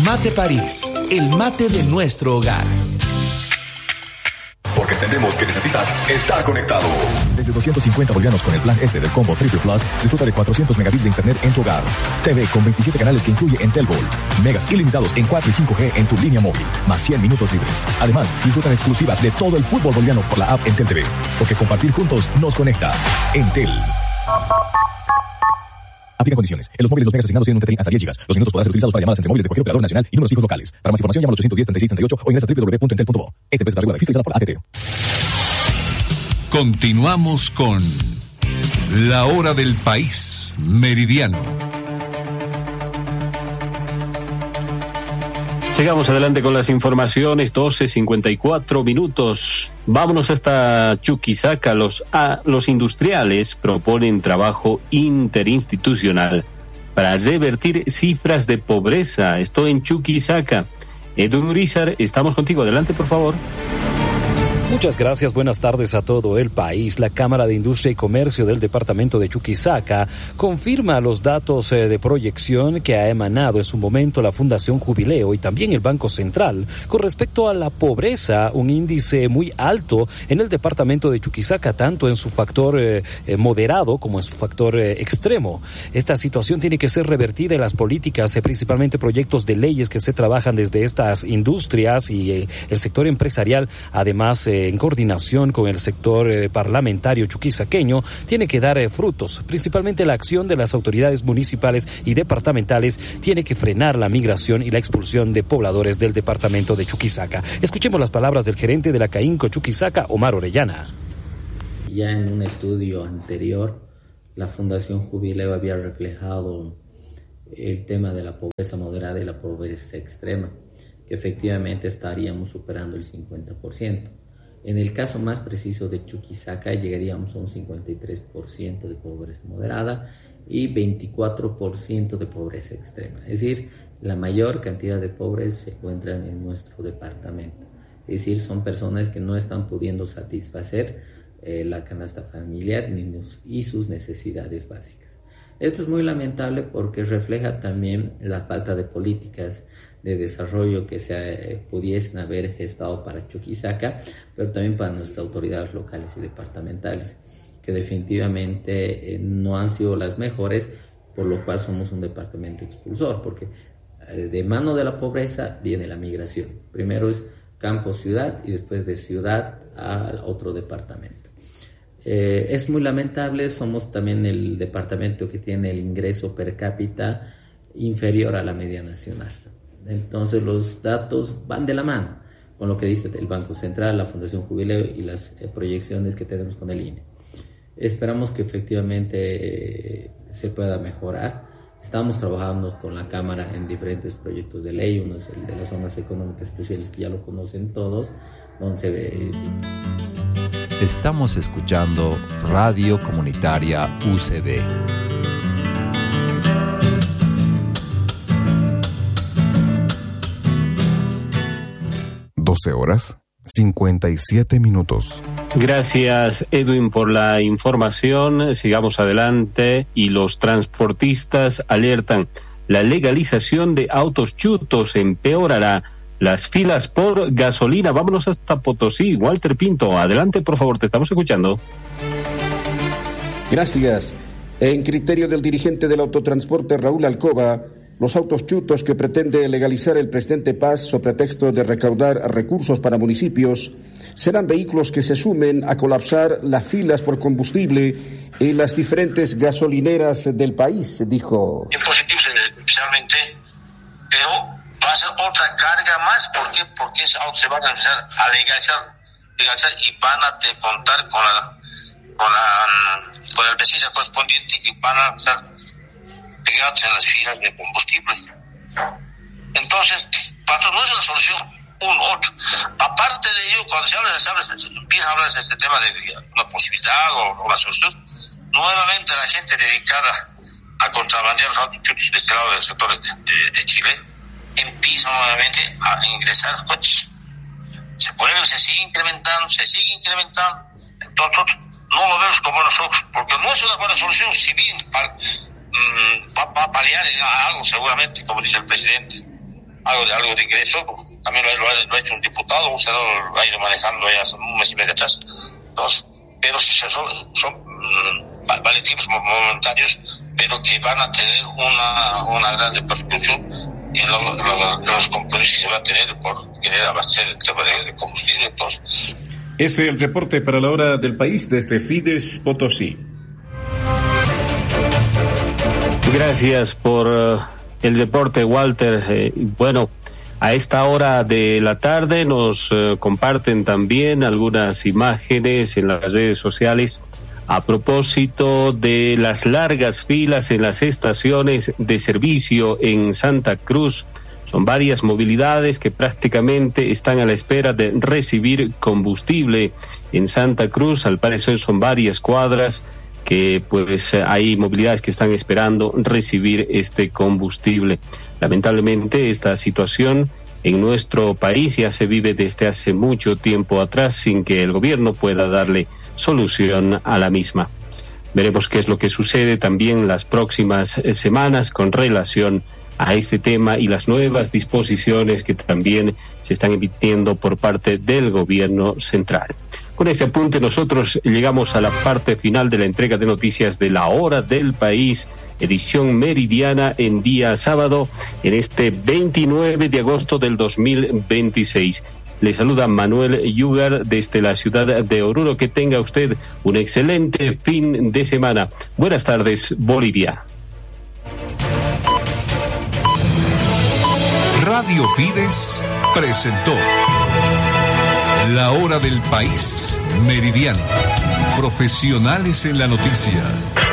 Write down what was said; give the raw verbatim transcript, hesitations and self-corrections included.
Mate París, el mate de nuestro hogar. Porque entendemos que necesitas estar conectado. Desde doscientos cincuenta bolivianos con el plan S del combo Triple Plus, disfruta de cuatrocientos megabits de internet en tu hogar. T V con veintisiete canales que incluye Entel Gold. Megas ilimitados en cuatro y cinco G en tu línea móvil, más cien minutos libres. Además, disfruta en exclusiva de todo el fútbol boliviano por la app Entel T V. Porque compartir juntos nos conecta. Entel. Aplica condiciones. En los móviles los megas asignados tienen un T T I hasta diez gigas. Los minutos podrán ser utilizados para llamadas entre móviles de cualquier operador nacional y números fijos locales. Para más información llama al ochocientos diez, treinta y seis, treinta y ocho o ingresa a doble u doble u doble u punto entel punto bo. Esta empresa está regulada y fiscalizada por A T T. Continuamos con La Hora del País Meridiano. Sigamos adelante con las informaciones, doce cincuenta y cuatro minutos. Vámonos hasta Chuquisaca. Los, a, los industriales proponen trabajo interinstitucional para revertir cifras de pobreza. Esto en Chuquisaca. Edwin Urizar, estamos contigo. Adelante, por favor. Muchas gracias, buenas tardes a todo el país. La Cámara de Industria y Comercio del departamento de Chuquisaca confirma los datos de proyección que ha emanado en su momento la Fundación Jubileo y también el Banco Central con respecto a la pobreza, un índice muy alto en el departamento de Chuquisaca, tanto en su factor eh, moderado como en su factor eh, extremo. Esta situación tiene que ser revertida en las políticas, eh, principalmente proyectos de leyes que se trabajan desde estas industrias y eh, el sector empresarial, además eh, en coordinación con el sector eh, parlamentario chuquisaqueño, tiene que dar eh, frutos. Principalmente la acción de las autoridades municipales y departamentales tiene que frenar la migración y la expulsión de pobladores del departamento de Chuquisaca. Escuchemos las palabras del gerente de la CAINCO Chuquisaca, Omar Orellana. Ya en un estudio anterior, la Fundación Jubileo había reflejado el tema de la pobreza moderada y la pobreza extrema, que efectivamente estaríamos superando el cincuenta por ciento. En el caso más preciso de Chuquisaca llegaríamos a un cincuenta y tres por ciento de pobreza moderada y veinticuatro por ciento de pobreza extrema. Es decir, la mayor cantidad de pobres se encuentran en nuestro departamento. Es decir, son personas que no están pudiendo satisfacer eh, la canasta familiar ni nos, y sus necesidades básicas. Esto es muy lamentable porque refleja también la falta de políticas de desarrollo que se eh, pudiesen haber gestado para Chuquisaca, pero también para nuestras autoridades locales y departamentales, que definitivamente eh, no han sido las mejores, por lo cual somos un departamento expulsor, porque eh, de mano de la pobreza viene la migración. Primero es campo-ciudad y después de ciudad a otro departamento. Eh, es muy lamentable, somos también el departamento que tiene el ingreso per cápita inferior a la media nacional. Entonces los datos van de la mano con lo que dice el Banco Central, la Fundación Jubileo y las eh, proyecciones que tenemos con el I N E. Esperamos que efectivamente eh, se pueda mejorar. Estamos trabajando con la Cámara en diferentes proyectos de ley. Uno es el de las zonas económicas especiales, que ya lo conocen todos, donde se ve... Sí. Estamos escuchando Radio Comunitaria U C B. doce horas, cincuenta y siete minutos. Gracias, Edwin, por la información. Sigamos adelante. Y los transportistas alertan: la legalización de autos chutos empeorará las filas por gasolina. Vámonos hasta Potosí. Walter Pinto, adelante, por favor, te estamos escuchando. Gracias. En criterio del dirigente del autotransporte, Raúl Alcoba, los autos chutos que pretende legalizar el presidente Paz sobre pretexto de recaudar recursos para municipios serán vehículos que se sumen a colapsar las filas por combustible en las diferentes gasolineras del país, dijo. Es positivo especialmente, pero va a ser otra carga más. ¿Por qué? Porque esos autos se van a empezar a legalizar, legalizar y van a contar con la, con la, con el preciso correspondiente y van a estar pegados en las filas de combustible. Entonces, para no es una solución un otro. Aparte de ello, cuando se habla de se, habla, se empieza a hablar de este tema de una posibilidad o, o una solución, nuevamente la gente dedicada a contrabandear los autos de este lado del sector de, de, de Chile empieza nuevamente a ingresar coches. Se puede, se sigue incrementando, se sigue incrementando. Entonces, nosotros no lo vemos con buenos ojos, porque no es una buena solución, si bien para, mmm, va, va a paliar en algo seguramente, como dice el presidente, algo de algo de ingreso, también lo ha, lo ha, lo ha hecho un diputado, un senador lo ha ido manejando ya hace un mes y medio atrás. Entonces, pero son, son mm, paliativos momentáneos, pero que van a tener una, una gran repercusión en lo, lo, los compromisos que se va a tener por querer abastecer el tema de, de combustible. Entonces, es el reporte para la hora del país desde Fides Potosí. Gracias por uh, el reporte, Walter. Eh, bueno, a esta hora de la tarde nos uh, comparten también algunas imágenes en las redes sociales a propósito de las largas filas en las estaciones de servicio en Santa Cruz. Son varias movilidades que prácticamente están a la espera de recibir combustible en Santa Cruz. Al parecer son varias cuadras que pues hay movilidades que están esperando recibir este combustible. Lamentablemente esta situación en nuestro país ya se vive desde hace mucho tiempo atrás sin que el gobierno pueda darle solución a la misma. Veremos qué es lo que sucede también las próximas semanas con relación a este tema y las nuevas disposiciones que también se están emitiendo por parte del gobierno central. Con este apunte nosotros llegamos a la parte final de la entrega de noticias de La Hora del País, edición meridiana en día sábado, en este veintinueve de agosto del dos mil veintiséis. Le saluda Manuel Yugar desde la ciudad de Oruro. Que tenga usted un excelente fin de semana. Buenas tardes, Bolivia. Radio Fides presentó La Hora del País Meridiano. Profesionales en la noticia.